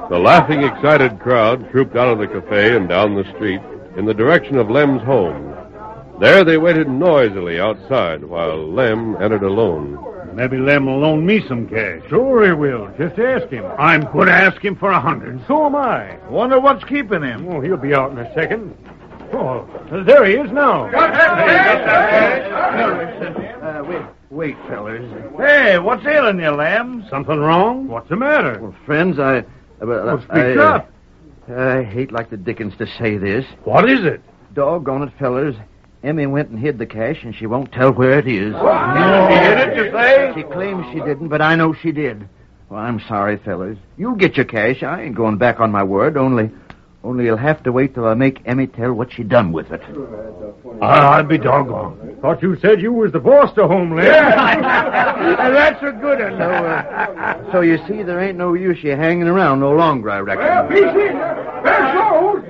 The laughing, excited crowd trooped out of the cafe and down the street in the direction of Lem's home. There they waited noisily outside while Lem entered alone. Maybe Lem will loan me some cash. Sure he will. Just ask him. I'm going to ask him for 100. So am I. Wonder what's keeping him. Oh, he'll be out in a second. Oh, there he is now. Wait, fellas. Hey, what's ailing you, Lem? Something wrong? What's the matter? Well, friends, Speak up. I hate like the dickens to say this. What is it? Doggone it, fellas. Emmy went and hid the cash, and she won't tell where it is. She hid it, you say? She claims she didn't, but I know she did. Well, I'm sorry, fellas. You get your cash. I ain't going back on my word, only you'll have to wait till I make Emmy tell what she done with it. I'll be doggone. Thought you said you was the boss to Homeland. That's a good one. So you see, there ain't no use you hanging around no longer, I reckon. Well, PC, there's yours.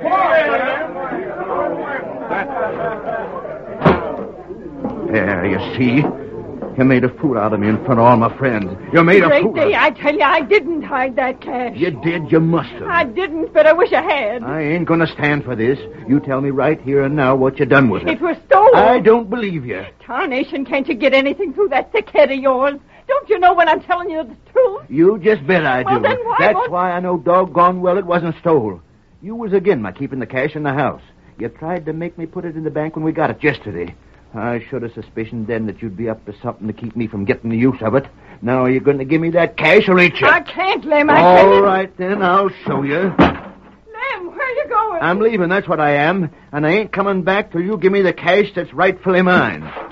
There, you see? You made a fool out of me in front of all my friends. You made a fool. Great day, I tell you, I didn't hide that cash. You did, you must have. I didn't, but I wish I had. I ain't gonna stand for this. You tell me right here and now what you done with it. It was stolen. I don't believe you. Tarnation, can't you get anything through that thick head of yours? Don't you know when I'm telling you the truth? You just bet I do. Well, then why That's won't- why I know doggone well it wasn't stole. You was again my keeping the cash in the house. You tried to make me put it in the bank when we got it yesterday. I should have suspicioned then that you'd be up to something to keep me from getting the use of it. Now, are you going to give me that cash or ain't you? I can't, Lem. All right, then, I'll show you. Lem, where are you going? I'm leaving, that's what I am. And I ain't coming back till you give me the cash that's rightfully mine.